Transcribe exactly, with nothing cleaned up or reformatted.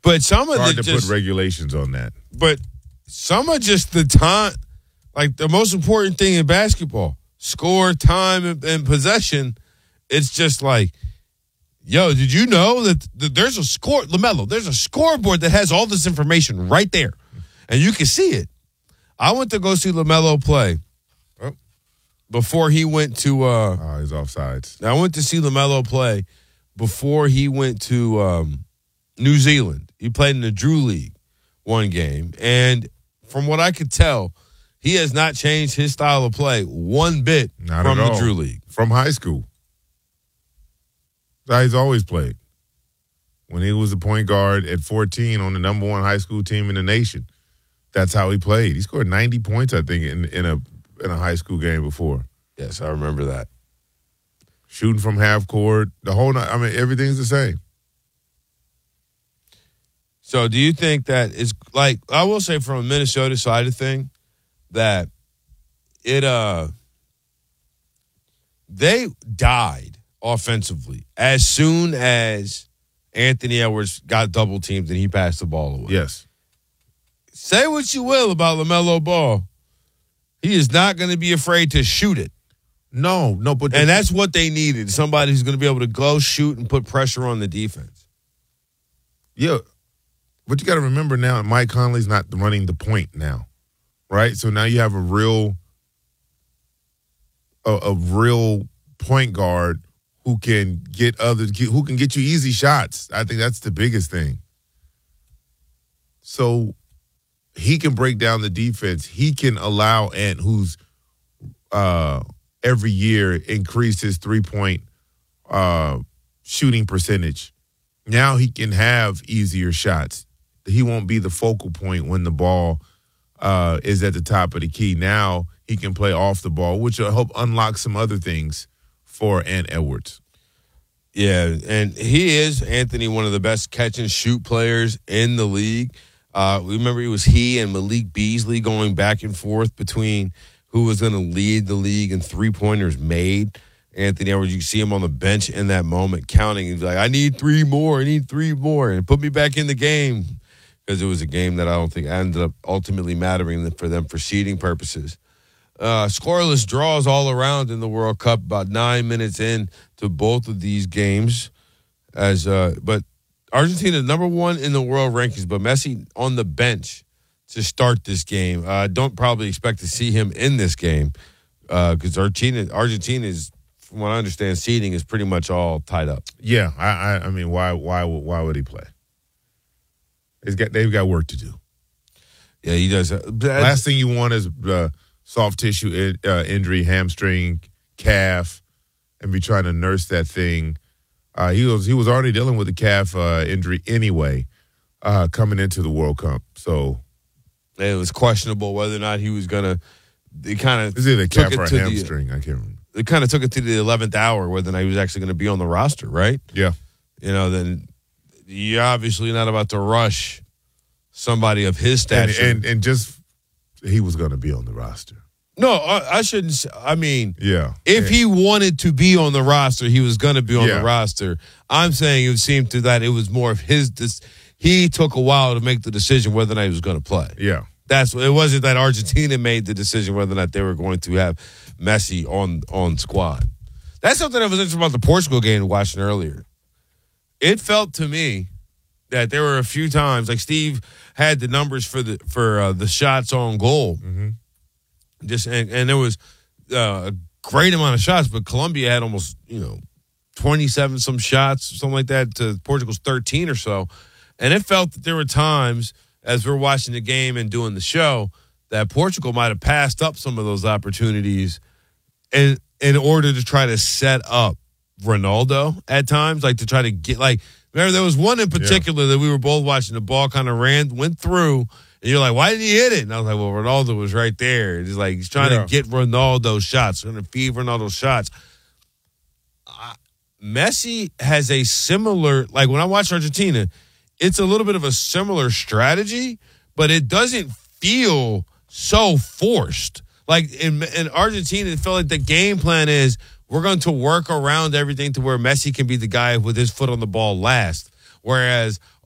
But some of hard the to just, put regulations on that. But some are just the time, like the most important thing in basketball, score, time, and, and possession. It's just like, yo, did you know that, that there's a score, LaMelo, there's a scoreboard that has all this information right there, and you can see it. I went to go see LaMelo play oh. before he went to. Uh, oh, he's offsides. I went to see LaMelo play before he went to um, New Zealand. He played in the Drew League one game, and from what I could tell, he has not changed his style of play one bit Not from at the all. Drew League. From high school. That's how he's always played. When he was a point guard at fourteen on the number one high school team in the nation, that's how he played. He scored ninety points, I think, in, in a in a high school game before. Yes, I remember that. Shooting from half court, the whole night. I mean, everything's the same. So do you think that it's like, I will say from a Minnesota side of thing, that it, uh, they died offensively as soon as Anthony Edwards got double teamed and he passed the ball away. Yes. Say what you will about LaMelo Ball. He is not going to be afraid to shoot it. No, no, but And that's what they needed. Somebody who's going to be able to go shoot and put pressure on the defense. Yeah. But you got to remember now, Mike Conley's not running the point now, right? So now you have a real, a, a real point guard who can get others, who can get you easy shots. I think that's the biggest thing. So he can break down the defense. He can allow Ant, who's uh, every year increased his three-point uh, shooting percentage. Now he can have easier shots. He won't be the focal point when the ball uh, is at the top of the key. Now he can play off the ball, which will help unlock some other things for Ant Edwards. Yeah, and he is, Anthony, one of the best catch-and-shoot players in the league. Uh, remember, it was he and Malik Beasley going back and forth between who was going to lead the league in three-pointers made. Anthony Edwards, you see him on the bench in that moment counting. He's like, I need three more, I need three more, and put me back in the game. Because it was a game that I don't think ended up ultimately mattering for them for seeding purposes. Uh, scoreless draws all around in the World Cup, about nine minutes in to both of these games. As uh, But Argentina, number one in the world rankings, but Messi on the bench to start this game. I uh, don't probably expect to see him in this game because uh, Argentina, Argentina is, from what I understand, seeding is pretty much all tied up. Yeah, I, I, I mean, why, why, why would he play? He's got, they've got work to do. Yeah, he does. Last thing you want is uh, soft tissue uh, injury, hamstring, calf, and be trying to nurse that thing. Uh, he was he was already dealing with a calf uh, injury anyway, uh, coming into the World Cup. So it was questionable whether or not he was gonna. It kind of is it a calf or a hamstring? The, I can't remember. It kind of took it to the eleventh hour whether or not he was actually going to be on the roster, right? Yeah. You know, then you're obviously not about to rush somebody of his stature. And, and, and just, he was going to be on the roster. No, I, I shouldn't say, I mean, yeah. if yeah. he wanted to be on the roster, he was going to be on yeah. the roster. I'm saying it seemed to that it was more of his, this, he took a while to make the decision whether or not he was going to play. Yeah. That's it wasn't that Argentina made the decision whether or not they were going to have Messi on, on squad. That's something that was interesting about the Portugal game watching earlier. It felt to me that there were a few times, like Steve had the numbers for the for uh, the shots on goal, mm-hmm. just and, and there was uh, a great amount of shots, but Colombia had almost you know twenty-seven some shots, something like that, to Portugal's thirteen or so, and it felt that there were times as we're watching the game and doing the show that Portugal might have passed up some of those opportunities, in in order to try to set up Ronaldo at times, like to try to get like. Remember, there was one in particular yeah. that we were both watching. The ball kind of ran, went through, and you're like, why did he hit it? And I was like, well, Ronaldo was right there. It's like he's trying yeah. to get Ronaldo's shots, trying to feed Ronaldo's shots. Uh, Messi has a similar, like when I watch Argentina, it's a little bit of a similar strategy, but it doesn't feel so forced. Like in, in Argentina, it felt like the game plan is, we're going to work around everything to where Messi can be the guy with his foot on the ball last. Whereas